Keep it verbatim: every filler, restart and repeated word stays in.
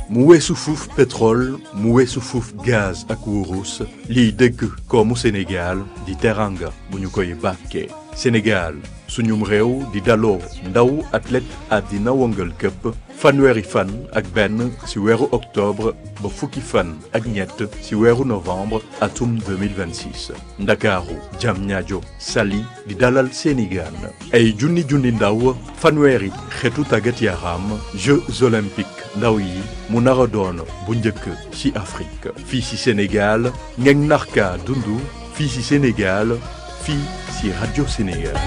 mu weesu fuuf pétrole mu weesu fuuf gaz ak wurus liy dëgg koomu Sénégal di teranga bu ñu koy bàkkee Sénégal suñum réew di daloo ndaw athlète àddina wëngal këpp fanweeri fan ak benn ci weeru octobre ba fukki fan ak ñett ci weeru novembre atum deux mille vingt-six ndakaaru Diamniadio Saly di dalal seeni gaan ay junni junni ndaw fanweeri xeetu tàggat yaram Jeux olympiques ndaw yi mu nar a doon bu njëkk ci Afrique fii ci Sénégal ngeen narka dundu fii ci Sénégal fii ci Radio Sénégal